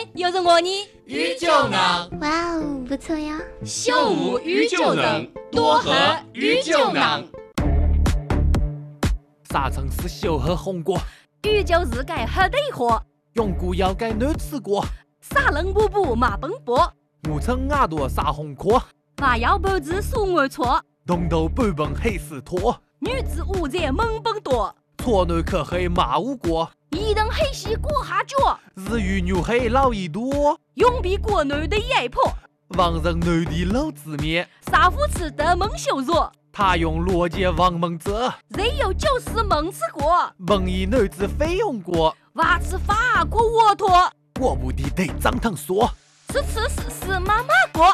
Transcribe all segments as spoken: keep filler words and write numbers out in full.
又是我呢， 宇宙能。 哇哦，不错呀！ 秀无宇宙能，多和宇宙能。 啥城市小喝红果？ 宇宙世界黑得火， 永固要改难吃过。 沙冷布布马奔波， 我称牙朵撒红壳。 我要脖子数我错， 东头半本黑丝拖。 女子午在猛奔多， 错男可黑马无过。 一等黑西过下脚， 日语牛黑老一多。 永比国内的压迫， 望人内地老子面。 杀夫吃得蒙羞辱， 他用逻辑望蒙泽。 人有就是蒙吃过， 蒙一男子非用过。 娃吃法国沃托， 我不的得张腾说。 吃吃是是妈妈过。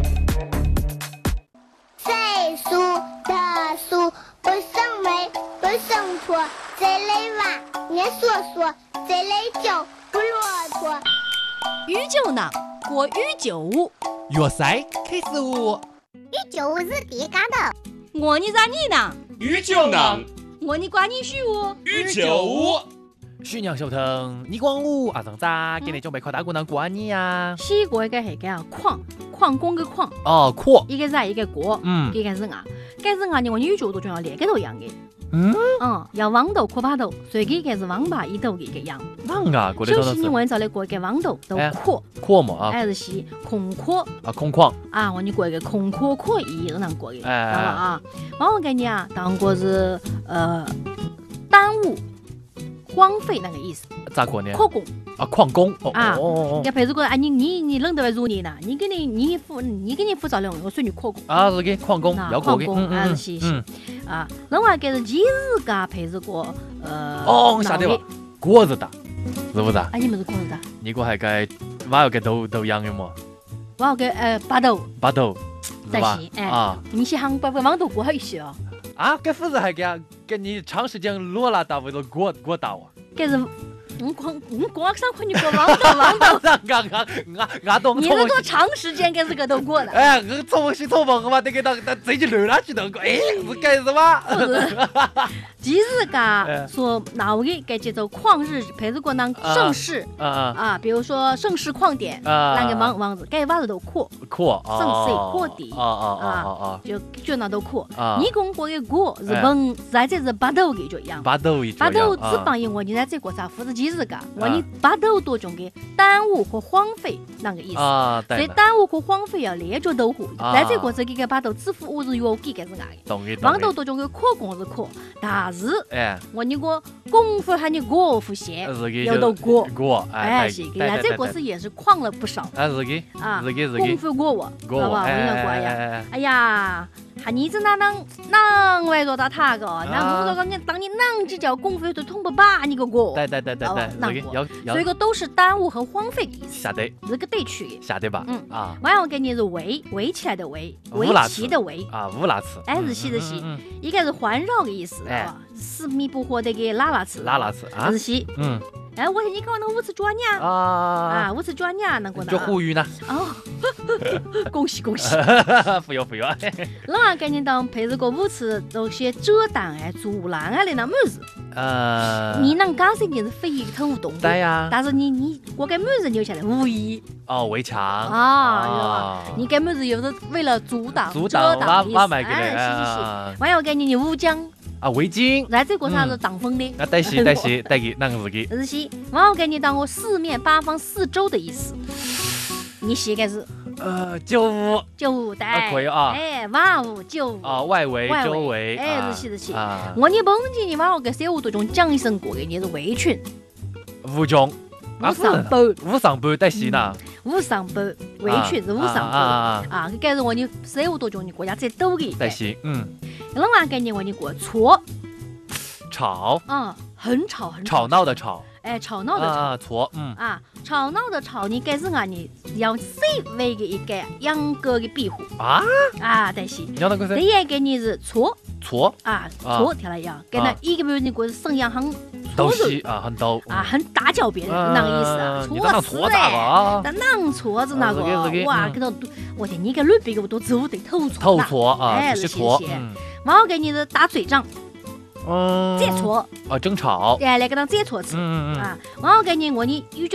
岁数的数不生为不生错，这类娃念说说，这类酒不骆驼。 宇宙呢，过宇宙舞， 粤赛开始舞。 宇宙舞是第嘎的。 我你咋你呢？ 宇宙能。 我你管你虚舞。 宇宙舞。 徐娘小腾，你讲我阿上咋给你准备靠大姑娘过你呀？ 西国一个系个矿矿工个矿， 哦，阔。 一个是一个国， 嗯， 一个是啊，该是啊，你我宇宙都就要连个都一样的。 嗯， 嗯，要王头阔把头，所以这个是王八一头的一个样。 啷个过来首先你问找来过一个王头都阔， 阔嘛啊， 还是西空阔啊空旷啊，我你过一个空阔阔一个能过的，知道哎了啊？然后给你啊，当过是呃耽误。荒废那个意思， 咋过呢？ 旷工啊，旷工哦啊！ 哦哦要譬如说啊，你你你认得为如你呢？你给你你付你给你付照料，我算你旷工啊，是给旷工要过的， 旷工还是是是啊。另外给是几日噶譬如过呃哦，晓得吧？过日的，是不是？ 啊，你们是过日的？ 你个还该娃要给都都养的么？ 我要给呃八头八头， 是吧？哎啊，你去杭把网头过好一些哦。 啊，给夫子还给给你长时间落了到为了过过到啊？ 给是，我光我光上回你过网头网头， 俺俺俺俺懂。 你是多长时间给这个都过的？ 哎，我从西从梦嘛，得给他他自己流下去能过，哎，是干什么？ 即日噶说哪位该节奏旷日，譬如过那盛世啊啊，比如说盛世矿点那个网网子，该网子都扩扩， 盛世扩底啊啊啊啊， 就就那都扩。你跟过个过是本，在这是八头的就一样。 八头一八头只帮因我你在这国啥，不是即日噶，我你八头多种的耽误和荒废那个意思啊。所以耽误和荒废要连着都户，在这国这个个八头支付我是要给个是爱的。网头多种的扩工是扩，但是哎，我你个功夫还你过不闲，要都过过哎是的，在这国是也是旷了不少。 啊是的啊， 是的是的， 功夫过我， 好吧？我跟你过呀，哎呀。哈，你这哪能能为着到他个？那我说讲你当你能只叫功夫都通不把你个过。 对对对对对， 那过，所以个都是耽误和荒废的意思。 晓得， 这个对区。 晓得吧？ 嗯啊，完我给你是围围起来的围，围棋的围啊，乌拉刺。 哎，是西是西，一个是环绕的意思啊，四面不活的给拉拉刺。 拉拉刺啊， 是西。嗯。哎，我你看那五次转呀啊啊，五次转呀，那个呢？ 就呼吁呢。 哦，恭喜恭喜！ 不要不要。 老汉给你当配这个五次都些遮挡哎、阻拦啊的那么子。呃，你能干谁你是非一头动物？ 对呀。 但是你你我给么子留下来无意哦，围墙啊，你给么子有的为了阻挡、 阻挡、 挖挖埋给的。我要给你你乌江。 啊，围巾， 在这个啥是挡风的？ 啊，对是对是对个，那个是个。 是是，我要给你当我四面八方四周的意思。你写个是？ 呃，九五。 九五对。 可以啊。 哎，万五九五。 啊，外围、周围。 哎，是是是是。我你蹦起你把我给三五多种讲一声过的，你是围裙。 无穷。 无上包。 无上包对是呢。 无上包，围裙是无上包啊。这个是我你三五多种你国家最多的。 对是，嗯。 另外给你我你过错， 吵啊，很吵很吵闹的吵， 哎，吵闹的吵， 错，嗯啊，吵闹的吵，你该是啊，你要 C 为的一个养狗的庇护啊啊，但是第二个你是错错啊错跳了样，跟那一个比你过声音很都是啊很逗啊很打搅别人那个意思啊，错死嘞，那能错子那个哇，跟到我的你个乱别个我都走得透错透错啊， 哎是错。 我给你是打嘴仗， 嗯， 这错啊，争吵， 哎，来跟他这错词，嗯嗯啊，我给你我你宇宙